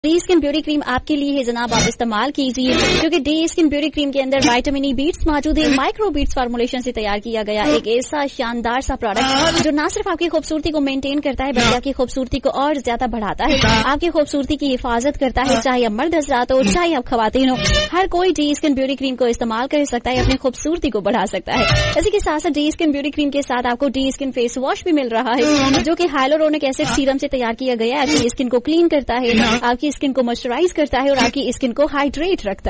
D skin beauty cream आपके लिए है जनाब, आप इस्तेमाल कीजिए, क्योंकि डी स्किन ब्यूटी क्रीम के अंदर विटामिन ई बीट्स मौजूद है। माइक्रो बीट्स फार्मूलेशन से तैयार किया गया एक ऐसा शानदार सा प्रोडक्ट जो न सिर्फ आपकी खूबसूरती को मेंटेन करता है बल्कि आपकी खूबसूरती को और ज्यादा बढ़ाता है, आपकी खूबसूरती की हिफाजत करता है। चाहे आप मर्द हजरात हो, चाहे आप खवातीन हो, हर कोई डी स्किन ब्यूटी क्रीम को इस्तेमाल कर सकता है, अपनी खूबसूरती को बढ़ा सकता है। इसी के साथ साथ डी स्किन ब्यूटी क्रीम के साथ आपको डी स्किन फेस वॉश भी मिल रहा है, जो कि हाइलुरोनिक एसिड सीरम से तैयार किया गया है। आपकी स्किन को क्लीन करता है, आपकी स्किन को मॉइस्चराइज करता है और आपकी स्किन को हाइड्रेट रखता है।